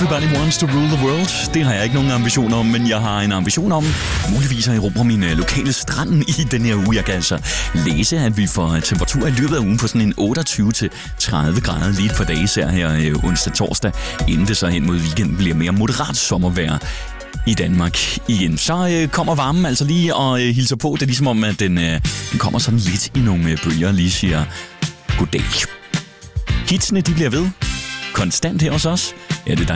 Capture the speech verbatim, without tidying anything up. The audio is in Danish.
Everybody wants to rule the world. Det har jeg ikke nogen ambition om, men jeg har en ambition om muligvis at erobre min lokale strand i den her uge. Jeg kan altså læse, at vi får temperatur i løbet af ugen på sådan en otteogtyve til tredive grader lige for dage, især her øh, onsdag torsdag, inden det så hen mod weekenden bliver mere moderat sommervejr i Danmark igen. Så øh, kommer varmen altså lige og øh, hilser på. Det er ligesom om, at den, øh, den kommer sådan lidt i nogle øh, bølger, lige siger goddag. Hitsene, de bliver ved konstant her hos os. Ja, det er